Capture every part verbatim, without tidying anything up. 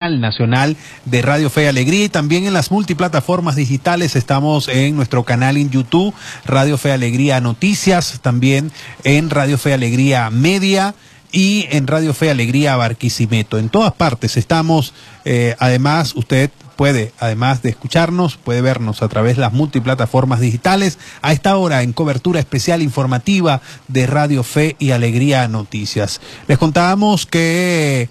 señal nacional de Radio Fe y Alegría, y también en las multiplataformas digitales. Estamos en nuestro canal en YouTube, Radio Fe y Alegría Noticias, también en Radio Fe y Alegría Media y en Radio Fe y Alegría Barquisimeto. En todas partes estamos. Eh, además, usted puede, además de escucharnos, puede vernos a través de las multiplataformas digitales. A esta hora, en cobertura especial informativa de Radio Fe y Alegría Noticias. Les contábamos que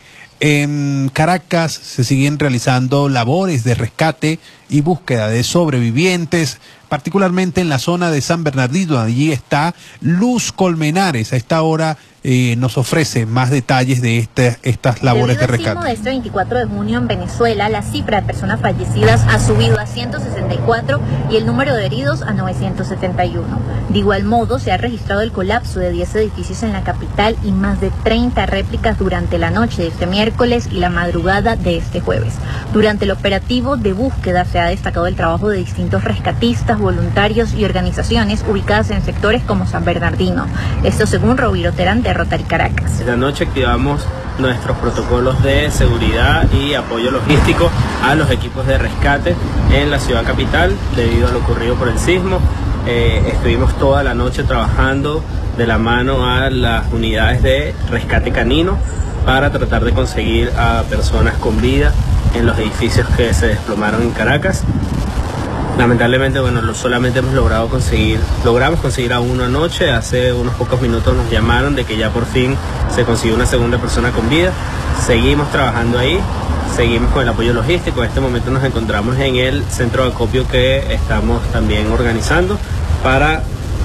en Caracas se siguen realizando labores de rescate y búsqueda de sobrevivientes, particularmente en la zona de San Bernardino. Allí está Luz Colmenares. A esta hora eh, nos ofrece más detalles de este, estas labores de rescate. Desde este veinticuatro de junio en Venezuela, la cifra de personas fallecidas ha subido a ciento sesenta y cuatro y el número de heridos a novecientos setenta y uno. De igual modo, se ha registrado el colapso de diez edificios en la capital y más de treinta réplicas durante la noche de este miércoles y la madrugada de este jueves. Durante el operativo de búsqueda se ha destacado el trabajo de distintos rescatistas, voluntarios y organizaciones ubicadas en sectores como San Bernardino. Esto según Roviro Terán de Rotary Caracas. Esta noche activamos nuestros protocolos de seguridad y apoyo logístico a los equipos de rescate en la ciudad capital debido a lo ocurrido por el sismo. Eh, estuvimos toda la noche trabajando de la mano a las unidades de rescate canino para tratar de conseguir a personas con vida en los edificios que se desplomaron en Caracas. Lamentablemente, bueno, lo, solamente hemos logrado conseguir, logramos conseguir a uno anoche. Hace unos pocos minutos nos llamaron de que ya por fin se consiguió una segunda persona con vida. Seguimos trabajando ahí, seguimos con el apoyo logístico. En este momento nos encontramos en el centro de acopio que estamos también organizando para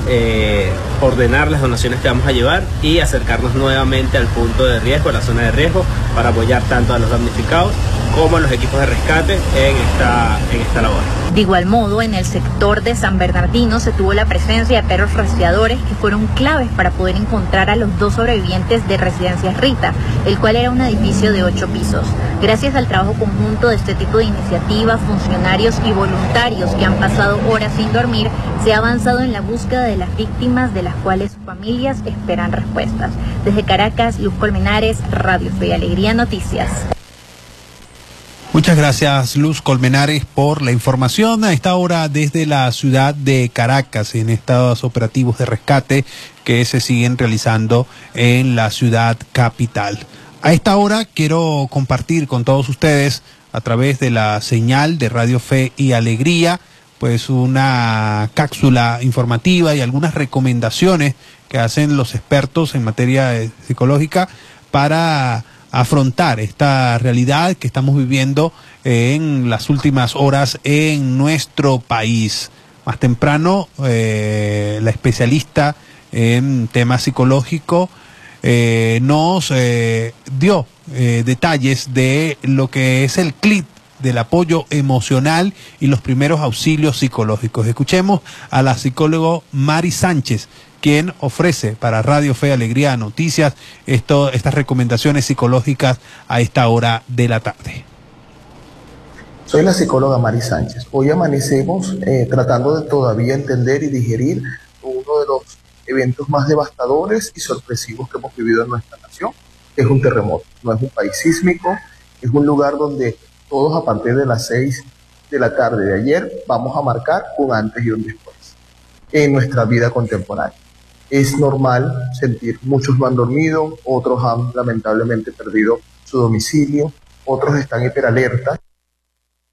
eh, ordenar las donaciones que vamos a llevar y acercarnos nuevamente al punto de riesgo, a la zona de riesgo, para apoyar tanto a los damnificados como a los equipos de rescate en esta, en esta labor. De igual modo, en el sector de San Bernardino se tuvo la presencia de perros rastreadores que fueron claves para poder encontrar a los dos sobrevivientes de Residencias Rita, el cual era un edificio de ocho pisos. Gracias al trabajo conjunto de este tipo de iniciativas, funcionarios y voluntarios que han pasado horas sin dormir, se ha avanzado en la búsqueda de las víctimas, de las cuales sus familias esperan respuestas. Desde Caracas, Luz Colmenares, Radio Fe y Alegría Noticias. Muchas gracias, Luz Colmenares, por la información. A esta hora desde la ciudad de Caracas, en estos operativos de rescate que se siguen realizando en la ciudad capital. A esta hora quiero compartir con todos ustedes, a través de la señal de Radio Fe y Alegría, pues una cápsula informativa y algunas recomendaciones que hacen los expertos en materia psicológica para afrontar esta realidad que estamos viviendo en las últimas horas en nuestro país. Más temprano, eh, la especialista en temas psicológicos eh, nos eh, dio eh, detalles de lo que es el C L I T, del apoyo emocional y los primeros auxilios psicológicos. Escuchemos a la psicóloga Mari Sánchez, quien ofrece para Radio Fe y Alegría Noticias esto, estas recomendaciones psicológicas a esta hora de la tarde. Soy la psicóloga Mari Sánchez. Hoy amanecemos eh, tratando de todavía entender y digerir uno de los eventos más devastadores y sorpresivos que hemos vivido en nuestra nación, que es un terremoto. No es un país sísmico, es un lugar donde todos a partir de las seis de la tarde de ayer vamos a marcar un antes y un después en nuestra vida contemporánea. Es normal sentir, muchos no han dormido, otros han lamentablemente perdido su domicilio, otros están hiperalerta.